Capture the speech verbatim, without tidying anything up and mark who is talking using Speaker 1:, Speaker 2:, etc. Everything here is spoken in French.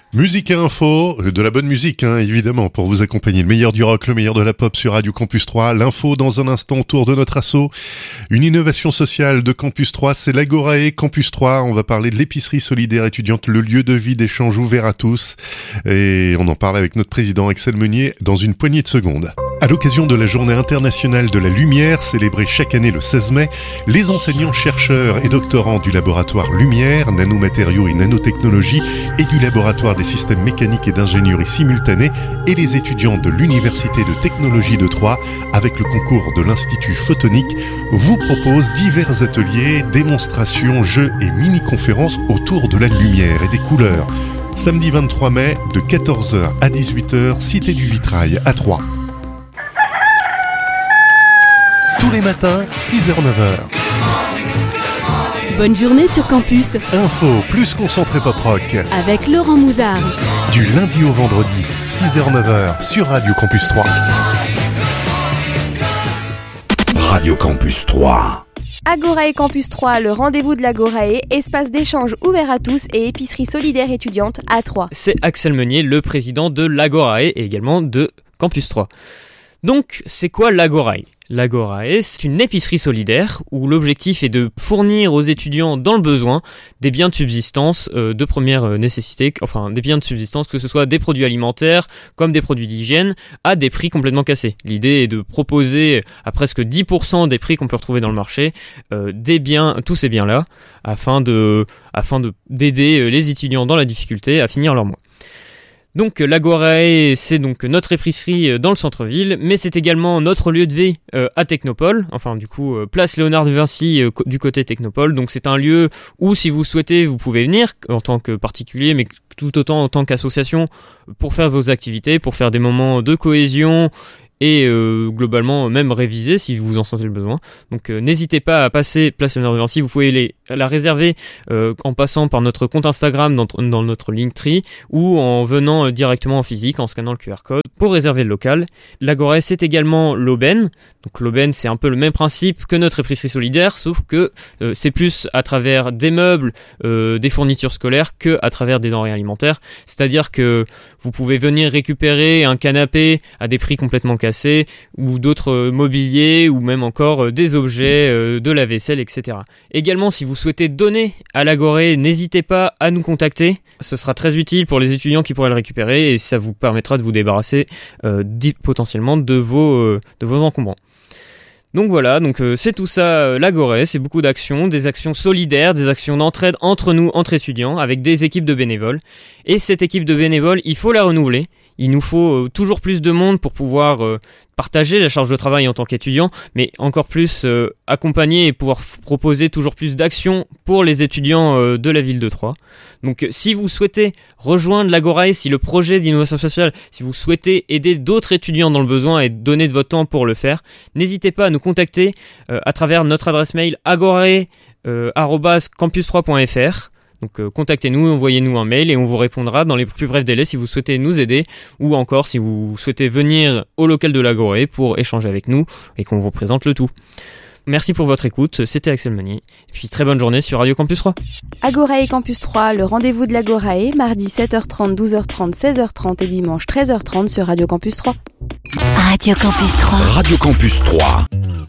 Speaker 1: Musique et info, de la bonne musique hein, évidemment, pour vous accompagner. Le meilleur du rock, le meilleur de la pop sur Radio Campus trois. L'info dans un instant autour de notre asso. Une innovation sociale de Campus trois, c'est l'Agorae Campus trois. On va parler de l'épicerie solidaire étudiante, le lieu de vie d'échange ouvert à tous. Et on en parle avec notre président Axel Meunier dans une poignée de secondes. À l'occasion de la Journée internationale de la lumière, célébrée chaque année le seize mai, les enseignants, chercheurs et doctorants du laboratoire Lumière, nanomatériaux et nanotechnologie, et du laboratoire des systèmes mécaniques et d'ingénierie simultanée, et les étudiants de l'Université de technologie de Troyes, avec le concours de l'Institut Photonique, vous proposent divers ateliers, démonstrations, jeux et mini-conférences autour de la lumière et des couleurs. Samedi vingt-trois mai, de quatorze heures à dix-huit heures, Cité du Vitrail à Troyes. Tous les matins, six heures neuf heures.
Speaker 2: Bonne journée sur Campus.
Speaker 1: Info plus concentré pop rock.
Speaker 2: Avec Laurent Mouzard.
Speaker 1: Du lundi au vendredi, six heures neuf heures sur Radio Campus trois.
Speaker 3: Radio Campus trois.
Speaker 4: Agorae Campus trois, le rendez-vous de l'Agorae, espace d'échange ouvert à tous et épicerie solidaire étudiante à Troyes.
Speaker 5: C'est Axel Meunier, le président de l'Agorae et également de Campus trois. Donc, c'est quoi l'Agorae ? L'Agorae, c'est une épicerie solidaire où l'objectif est de fournir aux étudiants dans le besoin des biens de subsistance euh, de première nécessité, enfin des biens de subsistance, que ce soit des produits alimentaires comme des produits d'hygiène, à des prix complètement cassés. L'idée est de proposer à presque dix pour cent des prix qu'on peut retrouver dans le marché euh, des biens, tous ces biens-là, afin de, afin de d'aider les étudiants dans la difficulté à finir leur mois. Donc l'Agorae, c'est donc notre épicerie dans le centre-ville, mais c'est également notre lieu de vie euh, à Technopole, enfin du coup euh, place Léonard de Vinci euh, du côté Technopole. Donc c'est un lieu où, si vous souhaitez, vous pouvez venir en tant que particulier, mais tout autant en tant qu'association, pour faire vos activités, pour faire des moments de cohésion et euh, globalement même réviser si vous en sentez le besoin. Donc euh, n'hésitez pas à passer place Léonard de Vinci, vous pouvez les, la réserver euh, en passant par notre compte Instagram dans, dans notre Linktree ou en venant euh, directement en physique en scannant le Q R code pour réserver le local. L'Agorae, c'est également l'aubaine. Donc l'aubaine, c'est un peu le même principe que notre épicerie solidaire, sauf que euh, c'est plus à travers des meubles, euh, des fournitures scolaires que à travers des denrées alimentaires. C'est-à-dire que vous pouvez venir récupérer un canapé à des prix complètement cassés, ou d'autres mobiliers, ou même encore des objets, euh, de la vaisselle, et cetera. Également, si vous souhaitez donner à l'Agorae, n'hésitez pas à nous contacter. Ce sera très utile pour les étudiants qui pourraient le récupérer et ça vous permettra de vous débarrasser euh, potentiellement de vos, euh, de vos encombrants. Donc voilà, donc euh, c'est tout ça euh, l'Agorae, c'est beaucoup d'actions, des actions solidaires, des actions d'entraide entre nous, entre étudiants, avec des équipes de bénévoles. Et cette équipe de bénévoles, il faut la renouveler. Il nous faut euh, toujours plus de monde pour pouvoir euh, partager la charge de travail en tant qu'étudiant, mais encore plus euh, accompagner et pouvoir f- proposer toujours plus d'actions pour les étudiants euh, de la ville de Troyes. Donc si vous souhaitez rejoindre l'Agorae, si le projet d'innovation sociale, si vous souhaitez aider d'autres étudiants dans le besoin et donner de votre temps pour le faire, n'hésitez pas à nous contacter euh, à travers notre adresse mail agorae arobase campus trois point f r. Donc euh, contactez-nous, envoyez-nous un mail et on vous répondra dans les plus brefs délais si vous souhaitez nous aider ou encore si vous souhaitez venir au local de l'Agorae pour échanger avec nous et qu'on vous présente le tout. Merci pour votre écoute, c'était Axel Meunier et puis très bonne journée sur Radio Campus trois.
Speaker 4: Agorae Campus trois, le rendez-vous de l'Agorae, mardi sept heures trente, douze heures trente, seize heures trente et dimanche treize heures trente sur Radio Campus trois.
Speaker 2: Radio Campus trois.
Speaker 3: Radio Campus trois.